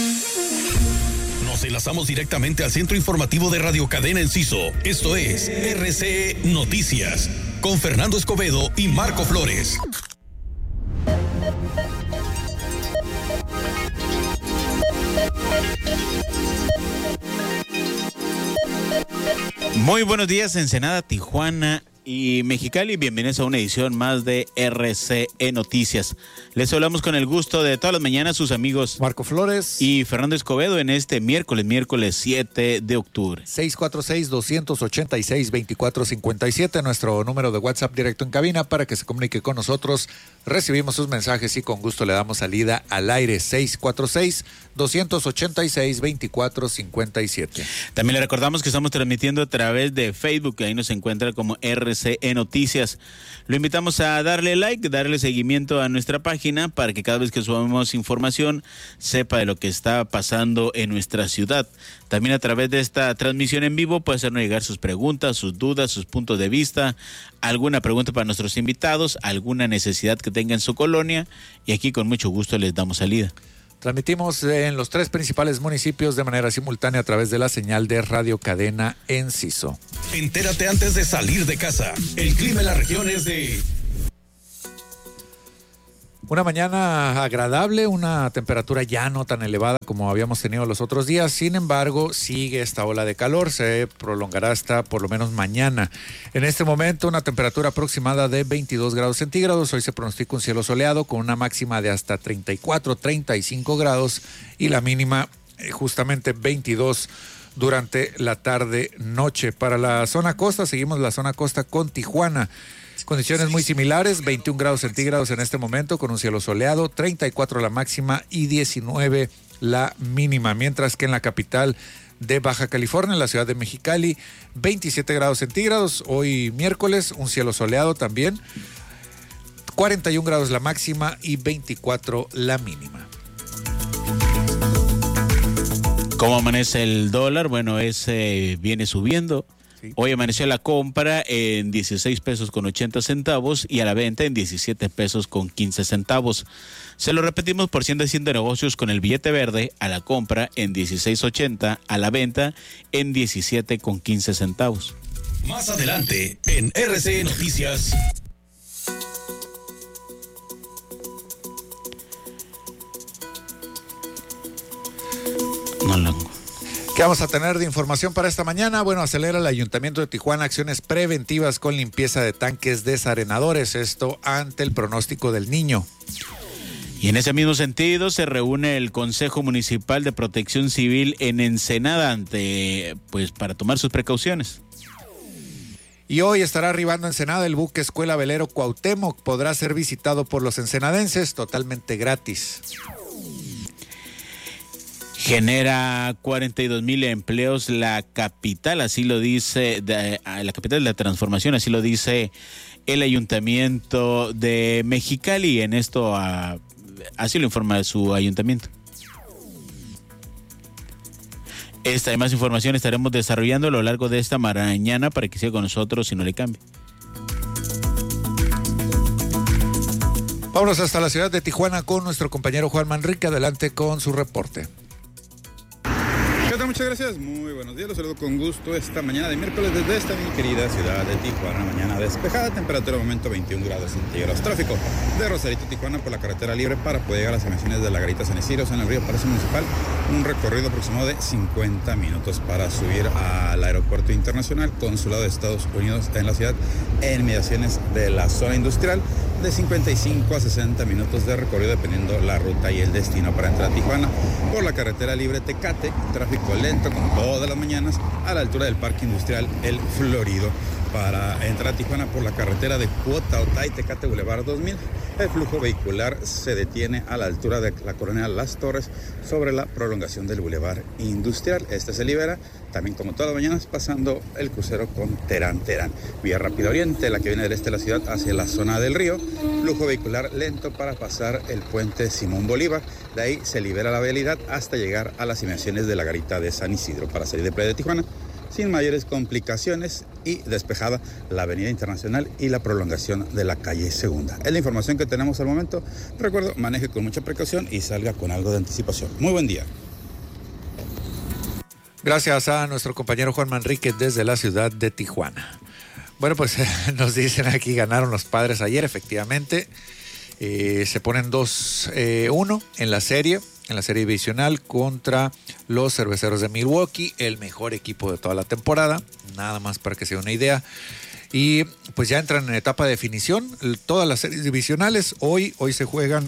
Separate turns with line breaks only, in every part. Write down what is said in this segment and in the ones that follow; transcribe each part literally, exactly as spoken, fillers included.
Nos enlazamos directamente al centro informativo de Radio Cadena Enciso. Esto es R C Noticias, con Fernando Escobedo y Marco Flores.
Muy buenos días, Ensenada, Tijuana y Mexicali. Bienvenidos a una edición más de R C E Noticias. Les hablamos con el gusto de todas las mañanas sus amigos
Marco Flores
y Fernando Escobedo en este miércoles, miércoles siete de octubre.
seis cuatro seis, dos ocho seis, dos cuatro cinco siete, nuestro número de WhatsApp directo en cabina para que se comunique con nosotros. Recibimos sus mensajes y con gusto le damos salida al aire. Seis cuatro seis, dos ocho seis, dos cuatro cinco siete.
También le recordamos que estamos transmitiendo a través de Facebook, ahí nos encuentra como R C E Noticias. Lo invitamos a darle like, darle seguimiento a nuestra página para que cada vez que subamos información sepa de lo que está pasando en nuestra ciudad. También a través de esta transmisión en vivo puede hacernos llegar sus preguntas, sus dudas, sus puntos de vista, alguna pregunta para nuestros invitados, alguna necesidad que tenga en su colonia, y aquí con mucho gusto les damos salida.
Transmitimos en los tres principales municipios de manera simultánea a través de la señal de Radio Cadena Enciso.
Entérate antes de salir de casa. El clima en la región es de...
Una mañana agradable, una temperatura ya no tan elevada como habíamos tenido los otros días. Sin embargo, sigue esta ola de calor, se prolongará hasta por lo menos mañana. En este momento, una temperatura aproximada de veintidós grados centígrados. Hoy se pronostica un cielo soleado con una máxima de hasta treinta y cuatro, treinta y cinco grados y la mínima eh, justamente veintidós durante la tarde-noche. Para la zona costa, seguimos la zona costa con Tijuana. Condiciones muy similares, veintiún grados centígrados en este momento con un cielo soleado, treinta y cuatro la máxima y diecinueve la mínima, mientras que en la capital de Baja California, en la ciudad de Mexicali, veintisiete grados centígrados, hoy miércoles, un cielo soleado también, cuarenta y un grados la máxima y veinticuatro la mínima.
¿Cómo amanece el dólar? Bueno, ese viene subiendo. Sí. Hoy amaneció la compra en dieciséis pesos con ochenta centavos y a la venta en diecisiete pesos con quince centavos. Se lo repetimos por ciento de negocios con el billete verde a la compra en dieciséis ochenta, a la venta en diecisiete con quince centavos.
Más adelante en R C Noticias.
No lo...
¿Qué vamos a tener de información para esta mañana? Bueno, acelera el Ayuntamiento de Tijuana acciones preventivas con limpieza de tanques desarenadores, esto ante el pronóstico del Niño.
Y en ese mismo sentido se reúne el Consejo Municipal de Protección Civil en Ensenada ante, pues, para tomar sus precauciones.
Y hoy estará arribando a Ensenada el buque Escuela Velero Cuauhtémoc, podrá ser visitado por los ensenadenses totalmente gratis.
Genera cuarenta y dos mil empleos la capital, así lo dice, de, la capital de la transformación, así lo dice el Ayuntamiento de Mexicali. En esto, a, así lo informa su ayuntamiento. Esta y más información estaremos desarrollando a lo largo de esta mañana para que siga con nosotros y no le cambie.
Vámonos hasta la ciudad de Tijuana con nuestro compañero Juan Manrique. Adelante con su reporte.
¿Qué tal? Muchas gracias. Muy buenos días. Los saludo con gusto esta mañana de miércoles desde esta mi querida ciudad de Tijuana. Mañana despejada, temperatura de momento veintiún grados centígrados. Tráfico de Rosarito, Tijuana por la carretera libre para poder llegar a las emisiones de la Garita San Isidro en el río Palacio Municipal. Un recorrido aproximado de cincuenta minutos para subir al aeropuerto internacional Consulado de Estados Unidos en la ciudad en mediaciones de la zona industrial. De cincuenta y cinco a sesenta minutos de recorrido dependiendo la ruta y el destino para entrar a Tijuana. Por la carretera libre Tecate, tráfico lento como todas las mañanas a la altura del Parque Industrial El Florido. Para entrar a Tijuana por la carretera de Cuota-Otay, Tecate Boulevard dos mil, el flujo vehicular se detiene a la altura de la colonia Las Torres sobre la prolongación del Boulevard Industrial. Este se libera también como todas las mañanas pasando el crucero con Terán Terán. Vía Rápida Oriente, la que viene del este de la ciudad hacia la zona del río. Flujo vehicular lento para pasar el puente Simón Bolívar. De ahí se libera la vialidad hasta llegar a las inmediaciones de la Garita de San Isidro para salir de Playa de Tijuana sin mayores complicaciones y despejada la avenida Internacional y la prolongación de la calle Segunda. Es la información que tenemos al momento. Recuerdo, maneje con mucha precaución y salga con algo de anticipación. Muy buen día.
Gracias a nuestro compañero Juan Manrique desde la ciudad de Tijuana. Bueno, pues nos dicen aquí, ganaron los Padres ayer, efectivamente. Eh, se ponen dos uno en la serie, en la serie divisional contra los Cerveceros de Milwaukee, el mejor equipo de toda la temporada, nada más para que se dé una idea. Y pues ya entran en etapa de definición todas las series divisionales. Hoy, hoy se juegan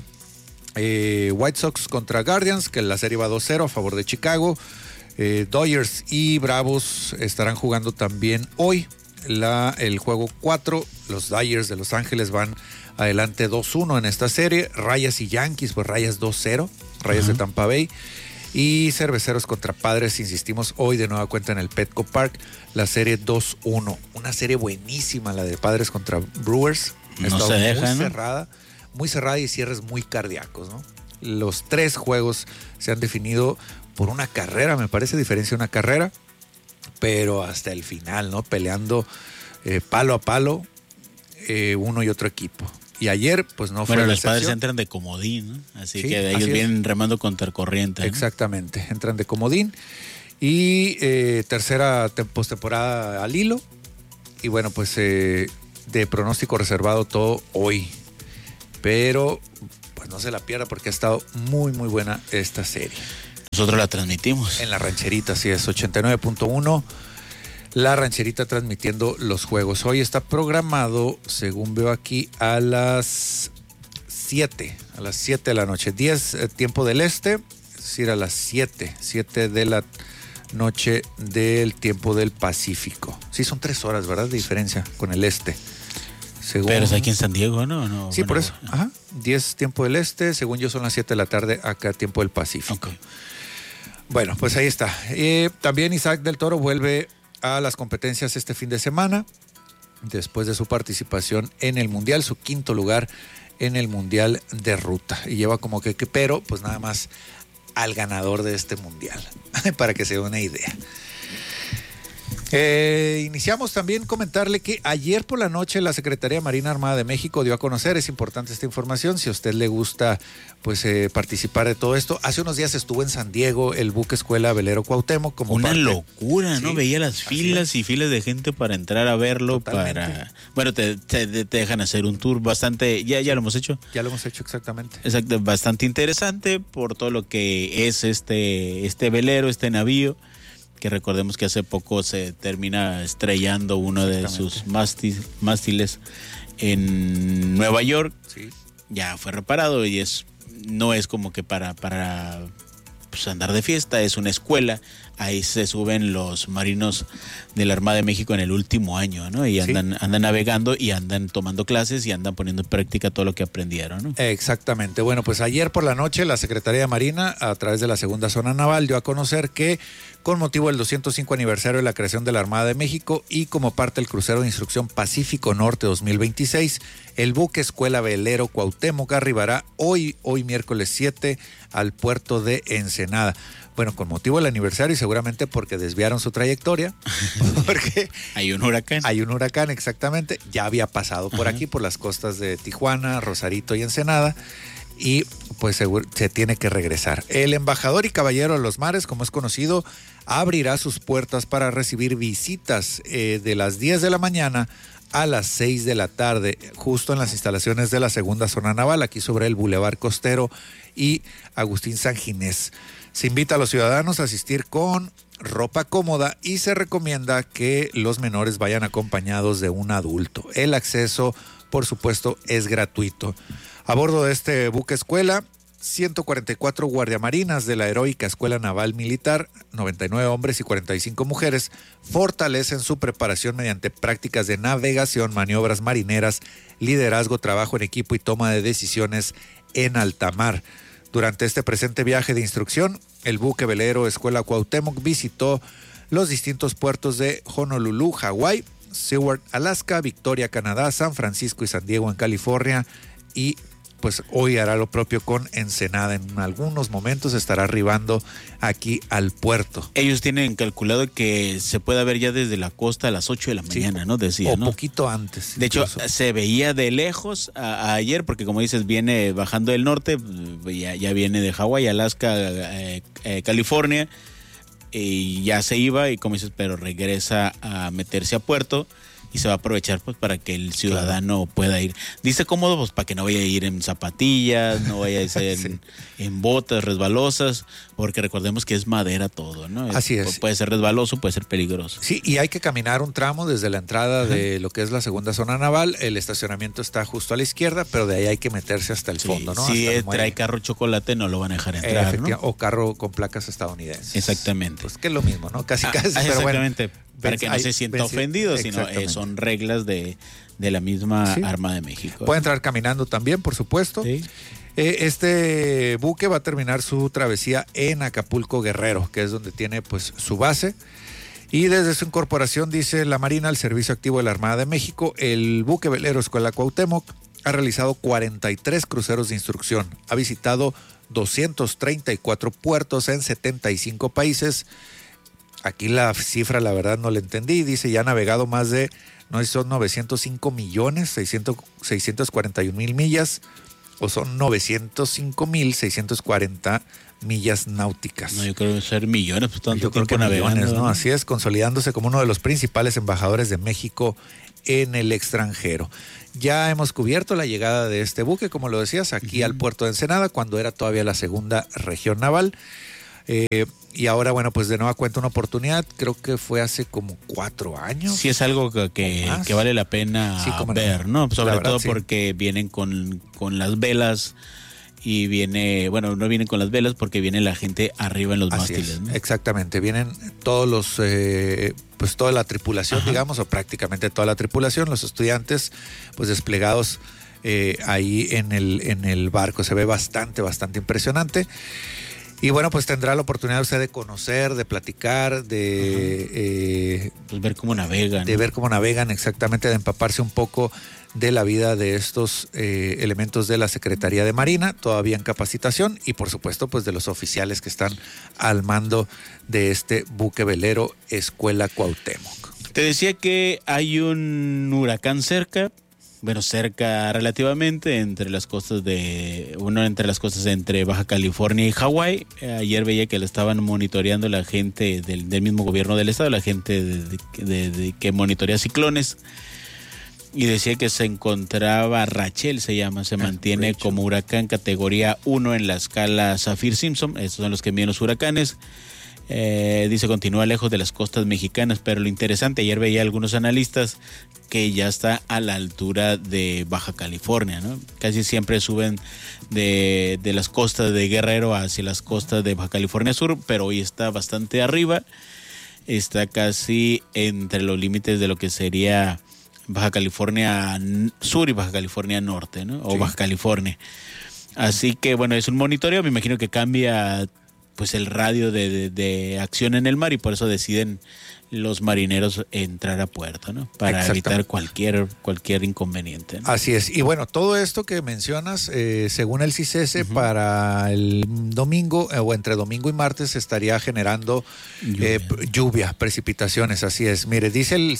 eh, White Sox contra Guardians, que la serie va dos cero a favor de Chicago. Eh, Dodgers y Bravos estarán jugando también hoy la, el juego cuatro. Los Dodgers de Los Ángeles van adelante dos uno en esta serie. Rayas y Yankees, pues Rayas dos cero, Rayas uh-huh. de Tampa Bay. Y Cerveceros contra Padres, insistimos, hoy de nueva cuenta en el Petco Park, la serie dos uno. Una serie buenísima, la de Padres contra Brewers.
Ha no se deja,
muy
¿no?
cerrada, muy cerrada y cierres muy cardíacos, ¿no? Los tres juegos se han definido por una carrera, me parece, diferencia una carrera, pero hasta el final, ¿no? Peleando eh, palo a palo, eh, uno y otro equipo. Y ayer, pues no fue.
Bueno,
la
los Padres
excepción.
entran de comodín, ¿no? Así
Sí,
que ellos
así
vienen
es.
remando contra corriente, ¿no?
Exactamente, entran de comodín. Y eh, tercera te- postemporada al hilo. Y bueno, pues eh, de pronóstico reservado todo hoy. Pero pues no se la pierda porque ha estado muy, muy buena esta serie.
Nosotros la transmitimos.
En la rancherita, sí es, ochenta y nueve punto uno. La rancherita transmitiendo los juegos. Hoy está programado, según veo aquí, a las siete. A las siete de la noche. diez eh, tiempo del este. Es decir, a las siete. siete de la noche del tiempo del Pacífico. Sí, son tres horas, ¿verdad? De diferencia con el este. Según...
Pero es aquí en San Diego, ¿no? no
Sí,
bueno,
por eso. Ajá. diez tiempo del este. Según yo son las siete de la tarde acá tiempo del Pacífico.
Okay.
Bueno, pues ahí está. Eh, también Isaac del Toro vuelve a las competencias este fin de semana, después de su participación en el Mundial, su quinto lugar en el Mundial de Ruta. Y lleva como que, que pero, pues nada más al ganador de este Mundial, para que se dé una idea. Eh, iniciamos también comentarle que ayer por la noche la Secretaría de Marina Armada de México dio a conocer, es importante esta información, si a usted le gusta pues eh, participar de todo esto. Hace unos días estuvo en San Diego el buque escuela Velero Cuauhtémoc como
una
parte.
locura, ¿no?
Sí,
Veía las filas y filas de gente para entrar a verlo.
Totalmente.
Para bueno, te, te, te dejan hacer un tour bastante, ya, ya lo hemos hecho.
Ya lo hemos hecho exactamente.
Exacto, bastante interesante por todo lo que es este, este velero, este navío, que recordemos que hace poco se termina estrellando uno de sus mástil, mástiles en Nueva York.
Sí.
Ya fue reparado y es no es como que para, para pues, andar de fiesta, es una escuela. Ahí se suben los marinos de la Armada de México en el último año, ¿no? Y andan, sí. andan navegando y andan tomando clases y andan poniendo en práctica todo lo que aprendieron, ¿no?
Exactamente. Bueno, pues ayer por la noche la Secretaría de Marina, a través de la Segunda Zona Naval, dio a conocer que con motivo del doscientos cinco aniversario de la creación de la Armada de México y como parte del crucero de instrucción Pacífico Norte dos mil veintiséis, el buque escuela velero Cuauhtémoc arribará hoy, hoy miércoles siete, al puerto de Ensenada. Bueno, con motivo del aniversario y seguramente porque desviaron su trayectoria, porque
hay un huracán.
Hay un huracán, exactamente. Ya había pasado por Ajá. aquí, por las costas de Tijuana, Rosarito y Ensenada, y pues seguro, se tiene que regresar. El embajador y caballero de los mares, como es conocido, abrirá sus puertas para recibir visitas eh, de las diez de la mañana a las seis de la tarde, justo en las instalaciones de la Segunda Zona Naval, aquí sobre el Boulevard Costero y Agustín San Ginés. Se invita a los ciudadanos a asistir con ropa cómoda y se recomienda que los menores vayan acompañados de un adulto. El acceso, por supuesto, es gratuito. A bordo de este buque escuela, ciento cuarenta y cuatro guardiamarinas de la heroica Escuela Naval Militar, noventa y nueve hombres y cuarenta y cinco mujeres, fortalecen su preparación mediante prácticas de navegación, maniobras marineras, liderazgo, trabajo en equipo y toma de decisiones en alta mar. Durante este presente viaje de instrucción, el buque velero Escuela Cuauhtémoc visitó los distintos puertos de Honolulu, Hawái, Seward, Alaska, Victoria, Canadá, San Francisco y San Diego en California, y pues hoy hará lo propio con Ensenada. En algunos momentos estará arribando aquí al puerto.
Ellos tienen calculado que se pueda ver ya desde la costa a las ocho de la mañana, sí, ¿no? Decía,
o
¿no?
poquito antes.
De
incluso.
hecho, se veía de lejos a, a ayer, porque como dices, viene bajando del norte, ya, ya viene de Hawái, Alaska, eh, eh, California, y ya se iba y como dices, pero regresa a meterse a puerto y se va a aprovechar pues para que el ciudadano claro. pueda ir. Dice cómodo pues para que no vaya a ir en zapatillas, no vaya a ir en, sí. en botas resbalosas, porque recordemos que es madera todo, ¿no?
Así es.
Puede ser resbaloso, puede ser peligroso.
Sí, y hay que caminar un tramo desde la entrada Ajá. de lo que es la segunda zona naval. El estacionamiento está justo a la izquierda, pero de ahí hay que meterse hasta el sí, fondo, ¿no?
Si hasta trae carro chocolate no lo van a dejar entrar, eh, ¿no?
O carro con placas estadounidenses.
Exactamente.
Pues que es lo mismo, ¿no? Casi, casi,
ah,
pero
exactamente.
bueno.
Para que no se sienta ofendido, sino eh, son reglas de, de la misma sí. Armada de México.
Puede entrar caminando también, por supuesto. Sí. Eh, este buque va a terminar su travesía en Acapulco Guerrero, que es donde tiene pues su base. Y desde su incorporación, dice la Marina, al servicio activo de la Armada de México, el buque velero Escuela Cuauhtémoc ha realizado cuarenta y tres cruceros de instrucción, ha visitado doscientos treinta y cuatro puertos en setenta y cinco países. Aquí la cifra, la verdad, no la entendí. Dice, ya ha navegado más de, no sé si son novecientos cinco millones, seiscientos cuarenta y un mil millas, o son novecientos cinco mil seiscientos cuarenta millas náuticas.
No, yo creo que ser millones, pues tanto
yo
tiempo
creo que
navegando.
Millones, ¿no? Así es, consolidándose como uno de los principales embajadores de México en el extranjero. Ya hemos cubierto la llegada de este buque, como lo decías, aquí uh-huh. al puerto de Ensenada, cuando era todavía la segunda región naval. Eh, y ahora, bueno, pues de nueva cuenta una oportunidad, creo que fue hace como cuatro años.
Sí, es algo que, que, que vale la pena sí, ver, ¿no? Sobre verdad, todo sí. porque vienen con, con las velas y viene, bueno, no vienen con las velas porque viene la gente arriba en los Así mástiles. ¿No?
Exactamente, vienen todos los, eh, pues toda la tripulación, Ajá. digamos, o prácticamente toda la tripulación, los estudiantes, pues desplegados eh, ahí en el, en el barco. Se ve bastante, bastante impresionante. Y bueno, pues tendrá la oportunidad usted de conocer, de platicar, de...
Eh, pues ver cómo navegan.
De ver cómo navegan, exactamente, de empaparse un poco de la vida de estos eh, elementos de la Secretaría de Marina, todavía en capacitación, y por supuesto, pues de los oficiales que están al mando de este buque velero Escuela Cuauhtémoc.
Te decía que hay un huracán cerca. Bueno, cerca relativamente, entre las costas de, uno entre las costas entre Baja California y Hawái. Ayer veía que lo estaban monitoreando la gente del, del mismo gobierno del estado, la gente de, de, de, de, que monitorea ciclones. Y decía que se encontraba, Rachel se llama, se mantiene ah, como huracán categoría uno en la escala Saffir-Simpson. Estos son los que miden los huracanes. Eh, dice, continúa lejos de las costas mexicanas, pero lo interesante, ayer veía algunos analistas que ya está a la altura de Baja California, ¿no? Casi siempre suben de, de las costas de Guerrero hacia las costas de Baja California Sur, pero hoy está bastante arriba, está casi entre los límites de lo que sería Baja California Sur y Baja California Norte, ¿no? O sí. Baja California. Así que bueno, es un monitoreo, me imagino que cambia pues el radio de, de, de acción en el mar y por eso deciden los marineros entrar a puerto, ¿no? Para evitar cualquier cualquier inconveniente, ¿no?
Así es. Y bueno, todo esto que mencionas, eh, según el C I C E S, uh-huh. para el domingo eh, o entre domingo y martes estaría generando lluvia, eh, lluvia precipitaciones, así es. Mire, dice el,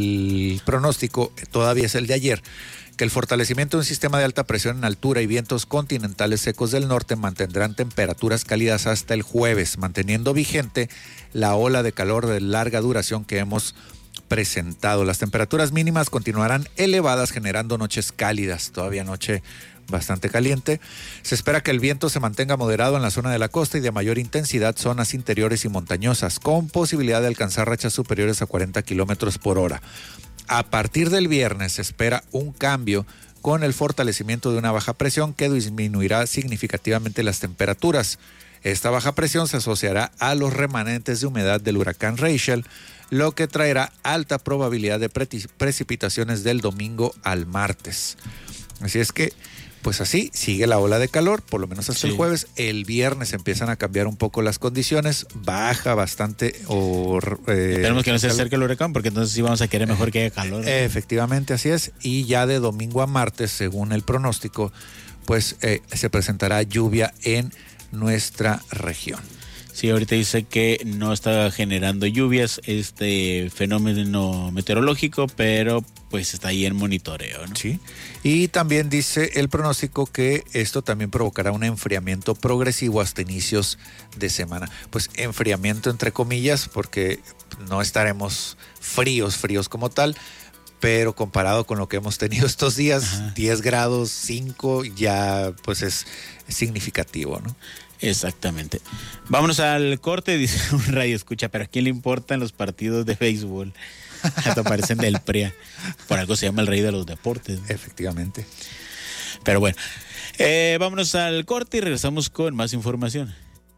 el pronóstico, todavía es el de ayer, que el fortalecimiento de un sistema de alta presión en altura y vientos continentales secos del norte mantendrán temperaturas cálidas hasta el jueves, manteniendo vigente la ola de calor de larga duración que hemos presentado. Las temperaturas mínimas continuarán elevadas, generando noches cálidas, todavía noche bastante caliente. Se espera que el viento se mantenga moderado en la zona de la costa y de mayor intensidad zonas interiores y montañosas, con posibilidad de alcanzar rachas superiores a cuarenta kilómetros por hora. A partir del viernes se espera un cambio con el fortalecimiento de una baja presión que disminuirá significativamente las temperaturas. Esta baja presión se asociará a los remanentes de humedad del huracán Rachel, lo que traerá alta probabilidad de pre- precipitaciones del domingo al martes. Así es que, pues así, sigue la ola de calor, por lo menos hasta sí. el jueves. El viernes empiezan a cambiar un poco las condiciones, baja bastante o...
Eh, Esperemos que no se acerque el huracán, porque entonces sí vamos a querer mejor que haya calor.
Eh, efectivamente, así es. Y ya de domingo a martes, según el pronóstico, pues eh, se presentará lluvia en nuestra región.
Sí, ahorita dice que no está generando lluvias este fenómeno meteorológico, pero pues está ahí en monitoreo, ¿no?
Sí. Y también dice el pronóstico que esto también provocará un enfriamiento progresivo hasta inicios de semana. Pues enfriamiento entre comillas, porque no estaremos fríos, fríos como tal, pero comparado con lo que hemos tenido estos días, ajá, diez grados, cinco, ya pues es, es significativo, ¿no?
Exactamente. Vámonos al corte, dice un radio escucha, pero ¿a quién le importan los partidos de béisbol? Hasta parecen del P R I A. Por algo se llama el rey de los deportes, ¿no?
Efectivamente.
Pero bueno, eh, vámonos al corte y regresamos con más información.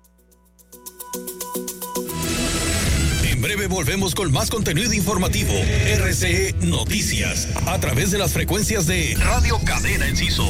En breve volvemos con más contenido informativo. R C E Noticias, a través de las frecuencias de Radio Cadena Enciso.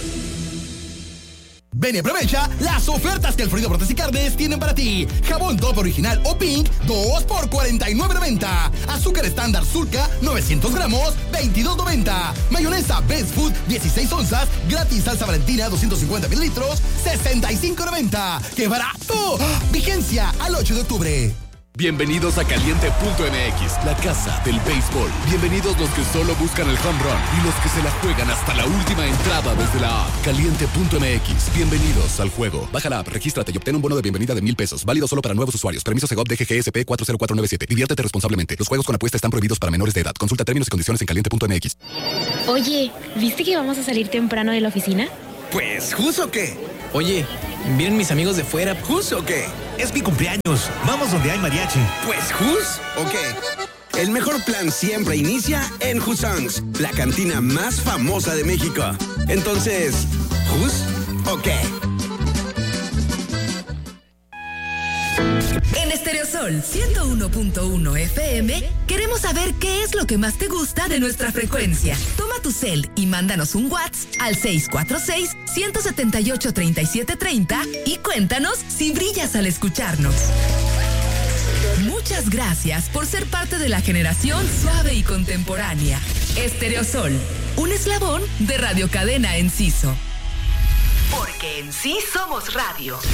Ven y aprovecha las ofertas que Alfredo Brotes y Carnes tienen para ti. Jabón Top original o Pink, dos por cuarenta y nueve noventa. Azúcar estándar Sulca, novecientos gramos, veintidós noventa. Mayonesa Best Food, dieciséis onzas, gratis salsa Valentina, doscientos cincuenta mililitros, sesenta y cinco noventa. ¡Qué barato! Vigencia al ocho de octubre.
Bienvenidos a Caliente punto M X, la casa del béisbol. Bienvenidos los que solo buscan el home run y los que se la juegan hasta la última entrada desde la app. Caliente punto M X, bienvenidos al juego. Baja la app, regístrate y obtén un bono de bienvenida de mil pesos. Válido solo para nuevos usuarios. Permiso Segov D G G S P cuatro cero cuatro nueve siete. Diviértete responsablemente. Los juegos con apuesta están prohibidos para menores de edad. Consulta términos y condiciones en Caliente punto M X.
Oye, ¿viste que vamos a salir temprano de la oficina?
Pues, ¿justo qué?
Oye, ¿vienen mis amigos de fuera?
¿Justo qué?
Es mi cumpleaños. Vamos donde hay mariachi.
Pues, ¿jus o qué? El mejor plan siempre inicia en Husangs, la cantina más famosa de México. Entonces, ¿jus o qué?
En Estereosol ciento uno punto uno F M queremos saber qué es lo que más te gusta de nuestra frecuencia. Toma tu cel y mándanos un WhatsApp al seis cuatro seis, uno siete ocho, tres siete tres cero y cuéntanos si brillas al escucharnos. Muchas gracias por ser parte de la generación suave y contemporánea. Estereosol, un eslabón de Radio Cadena Enciso. Porque en sí somos radio.